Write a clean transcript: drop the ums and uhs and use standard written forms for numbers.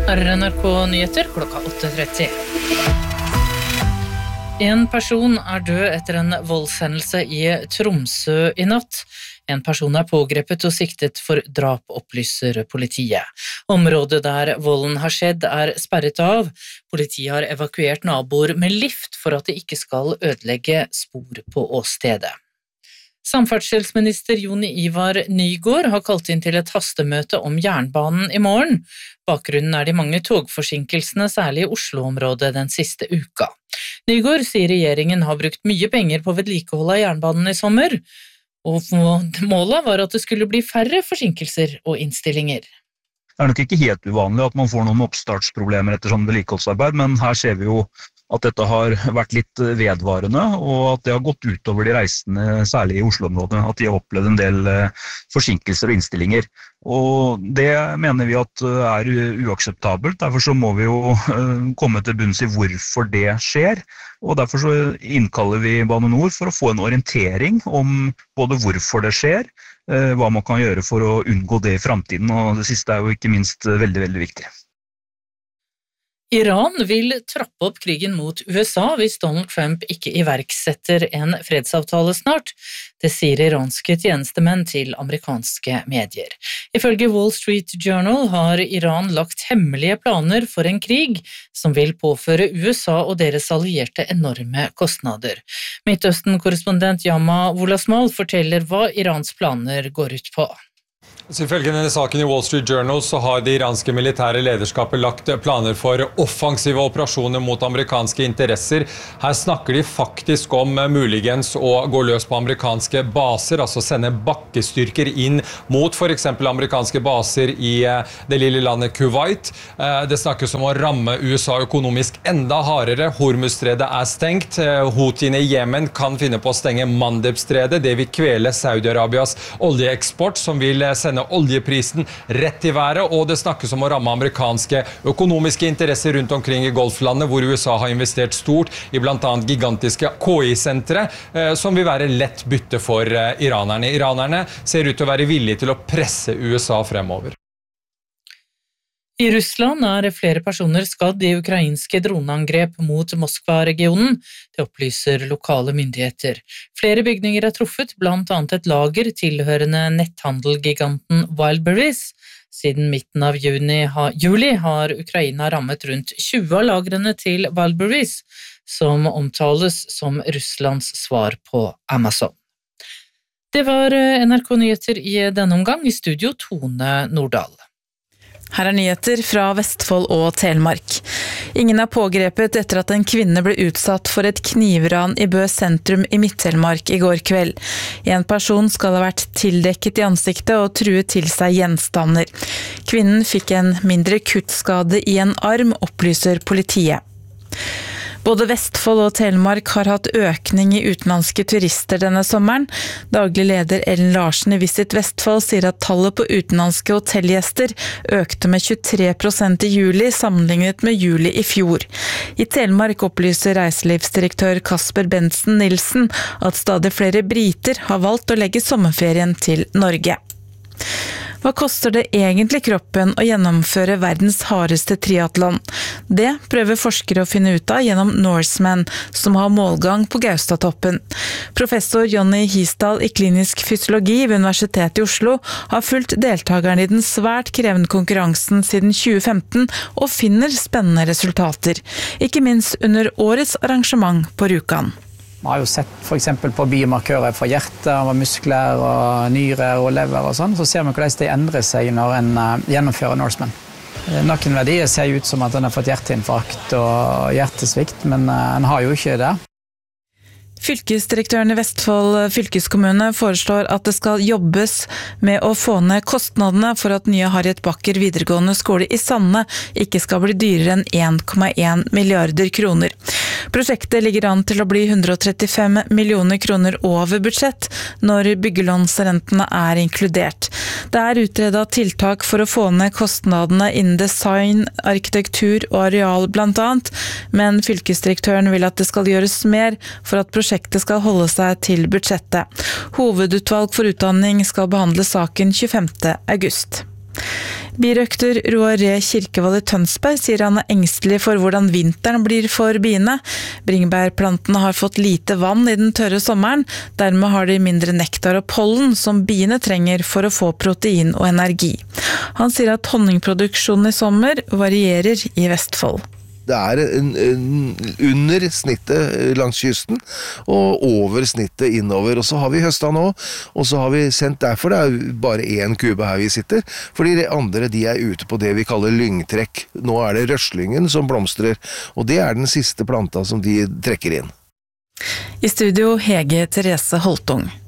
Her er NRK Nyheter klokka 8:30. En person er død etter en voldshendelse i Tromsø i natt. En person er pågrepet og siktet for drap, opplyser politiet. Området der volden har skjedd er sperret av. Politiet har evakuert naboer med lift for at det ikke skal ødelegge spor på åstedet. Samferdselsminister Jon Ivar Nygård har kalt inn til et hastemøte om jernbanen i morgen. Bakgrunnen er de mange togforsinkelsene, særlig i Oslo-området den siste uka. Nygård sier regjeringen har brukt mye penger på vedlikehold av jernbanen i sommer, og målet var at det skulle bli færre forsinkelser og innstillinger. Det er nok ikke helt uvanlig at man får noen oppstartsproblemer etter sånn vedlikeholdsarbeid, men her ser vi jo at dette har vært litt vedvarende, og at det har gått utover de reisende, særlig i Oslo-området, at de har opplevd en del forsinkelser og innstillinger. Og det mener vi at er uakseptabelt, derfor så må vi jo komme til bunns i hvorfor det skjer, og derfor så innkaller vi Bane NOR for å få en orientering om både hvorfor det skjer, hva man kan gjøre for å unngå det i fremtiden, og det siste er jo ikke minst veldig, veldig viktig. Iran vil trappe opp krigen mot USA hvis Donald Trump ikke iverksetter en fredsavtale snart. Det sier iranske tjenestemenn til amerikanske medier. Ifølge Wall Street Journal har Iran lagt hemmelige planer for en krig som vil påføre USA og deres allierte enorme kostnader. Midtøsten-korrespondent Yama Wolasmal forteller hva Irans planer går ut på. Ifølge denne saken i Wall Street Journal så har det iranske militære lederskapet lagt planer for offensive operasjoner mot amerikanske interesser. Her snakker de faktisk om muligens å gå løs på amerikanske baser, altså sende bakkestyrker inn mot for eksempel amerikanske baser i det lille landet Kuwait. Det snakkes om å ramme USA økonomisk enda hardere. Hormuzstredet er stengt. Houthiene i Jemen kan finne på å stenge Mandebstredet. Det vil kvele Saudi-Arabias oljeeksport, som vil sende oljeprisen rett i været, og det snakkes om å ramme amerikanske økonomiske interesser rundt omkring i Golflandet, hvor USA har investert stort i blant annet gigantiske KI-sentre, som vil være lett bytte for iranerne. Iranerne ser ut til å være villige til å presse USA fremover. I Russland er flere personer skadd i ukrainske droneangrep mot Moskva-regionen. Det opplyser lokale myndigheter. Flere bygninger er truffet, blant annet et lager tilhørende netthandelgiganten Wildberries. Siden midten av juli har Ukraina rammet rundt 20 av lagrene til Wildberries, som omtales som Russlands svar på Amazon. Det var NRK Nyheter i denne omgang, i studio Tone Nordahl. Her er nyheter fra Vestfold og Telemark. Ingen er pågrepet etter at en kvinne ble utsatt for et knivran i Bø sentrum i Midt-Telemark i går kveld. En person skal ha vært tildekket i ansiktet og truet til seg gjenstander. Kvinnen fikk en mindre kuttskade i en arm, opplyser politiet. Både Vestfold og Telemark har hatt økning i utenlandske turister denne sommeren. Daglig leder Ellen Larsen i Visit Vestfold sier at tallet på utenlandske hotellgjester økte med 23% i juli sammenlignet med juli i fjor. I Telemark opplyser reiselivsdirektør Kasper Bensen Nilsen at stadig flere briter har valgt å legge sommerferien til Norge. Hva koster det egentlig kroppen å gjennomføre verdens hardeste triathlon? Det prøver forskere å finne ut av gjennom Norseman, som har målgang på Gaustatoppen. Professor Jonny Hisdal i klinisk fysiologi ved Universitetet i Oslo har fulgt deltakerne i den svært krevende konkurransen siden 2015 og finner spennende resultater, ikke minst under årets arrangement på Rjukan. Man har jo sett for eksempel på biomarkører for hjerte, muskler, og nyrer og lever og sånn, så ser man hvordan det endrer seg når en gjennomfører Norseman. Noen verdier ser ut som at en har fått hjerteinfarkt og hjertesvikt, men en har jo ikke det. Fylkesdirektøren i Vestfold fylkeskommune foreslår at det skal jobbes med å få ned kostnadene for at nye Harriet Backer videregående skole i Sande ikke skal bli dyrere enn 1,1 milliarder kroner. Prosjektet ligger an til å bli 135 millioner kroner over budsjett når byggelånsrentene er inkludert. Det er utredet tiltak for å få ned kostnadene innen design, arkitektur og areal blant annet, men fylkesdirektøren vil at det skal gjøres mer for at prosjektet skal holde seg til budsjettet. Hovedutvalg for utdanning skal behandle saken 25. august. Birøkter Roar Ree Kirkevold i Tønsberg sier han engstelig for hvordan vinteren blir for biene. Bringebærplantene har fått lite vann i den tørre sommeren, dermed har de mindre nektar og pollen som biene trenger for å få protein og energi. Han sier at honningproduksjonen i sommer varierer i Vestfold. Det under snittet langs kysten og over snittet innover. Og så har vi høstet nå, og så har vi sendt derfor det bare en kube her vi sitter, fordi de andre de ute på det vi kaller lyngtrekk. Nå det røslyngen som blomstrer, og det den siste planta som de trekker inn. I studio Hege Therese Holtung.